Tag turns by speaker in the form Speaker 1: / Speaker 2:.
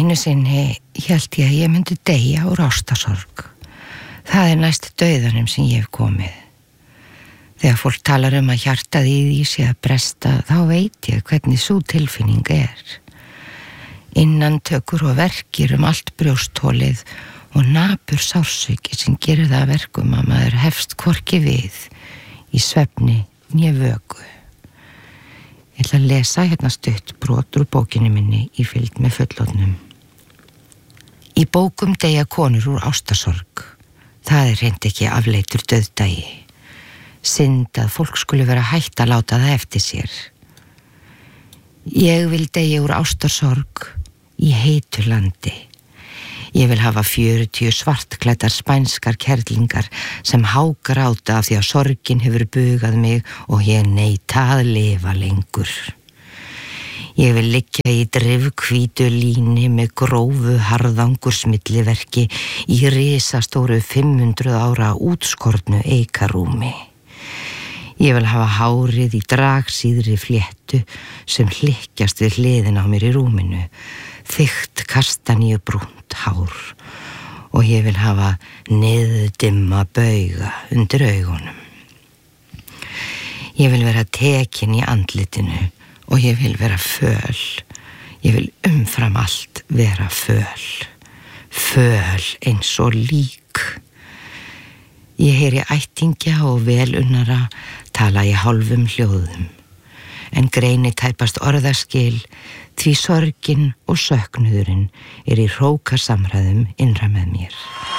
Speaker 1: Einu sinni hélt ég að ég myndi deyja úr ástarsorg. Það næst dauðanum sem ég hef komið. Þegar fólk talar að hjartað í því sé að bresta, þá veit ég hvernig sú tilfinning Innantökur og verkir allt brjósthólið og napur sársauki sem gerir það að verkum að maður hefst hvorki við í svefni né vöku. Ég ætla að lesa hérna stutt brot úr bókinni minni í fylgd með fullorðnum. Í bókum deyja konur úr ástarsorg. Það hreint ekki afleitur dauðdagi. Synd að fólk skuli vera hætt að láta það eftir sér. Ég vil deyja úr ástarsorg í heitu landi. Ég vil hafa 40 svartklæddar spænskar kerlingar sem hágráta af því að sorgin hefur bugað mig og ég neita að lifa lengur. Ég vil liggja í drifhvítu líni með grófu harðangursmilliverki í risastóru 500 ára útskornu eikarúmi. Ég vil hafa hárið í dragsíðri fléttu sem hlykkjast við hliðina á mér í rúminu, þykkt kastaníubrúnt hár, og ég vil hafa niðdimma bauga undir augunum. Ég vil vera tekin í andlitinu og ég vil vera föl. Ég vil umfram allt vera föl. Föl eins og lík. Ég heyri ættingja og velunnara tala í hálfum hljóðum, en greini tæpast orðaskil því sorgin og söknuðurinn í hrókasamræðum innra með mér.